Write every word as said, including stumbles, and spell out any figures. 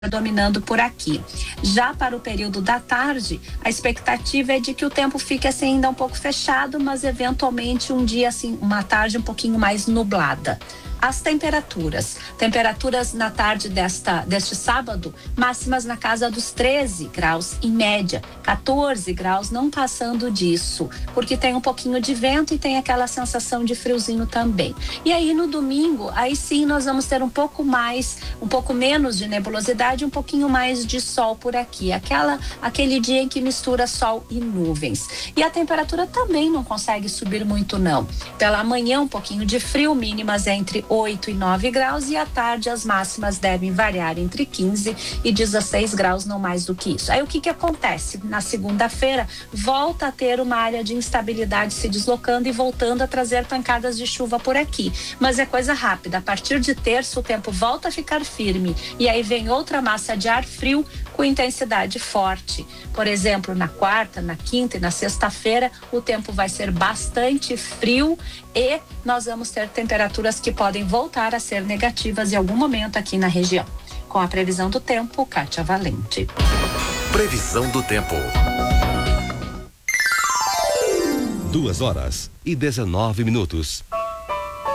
predominando por aqui. Já para o período da tarde, a expectativa é de que o tempo fique assim ainda um pouco fechado, mas eventualmente um dia assim, uma tarde um pouquinho mais nublada. As temperaturas, temperaturas na tarde desta, deste sábado, máximas na casa dos treze graus em média, quatorze graus não passando disso, porque tem um pouquinho de vento e tem aquela sensação de friozinho também. E aí no domingo, aí sim nós vamos ter um pouco mais, um pouco menos de nebulosidade, um pouquinho mais de sol por aqui, aquela, aquele dia em que mistura sol e nuvens. E a temperatura também não consegue subir muito não. Pela manhã um pouquinho de frio, mínimas entre oito e nove graus, e à tarde as máximas devem variar entre quinze e dezesseis graus, não mais do que isso. Aí o que que acontece? Na segunda-feira volta a ter uma área de instabilidade se deslocando e voltando a trazer pancadas de chuva por aqui, mas é coisa rápida. A partir de terça o tempo volta a ficar firme e aí vem outra massa de ar frio com intensidade forte. Por exemplo, na quarta, na quinta e na sexta-feira o tempo vai ser bastante frio e nós vamos ter temperaturas que podem voltar a ser negativas em algum momento aqui na região. Com a previsão do tempo, Kátia Valente. Previsão do tempo. Duas horas e dezenove minutos.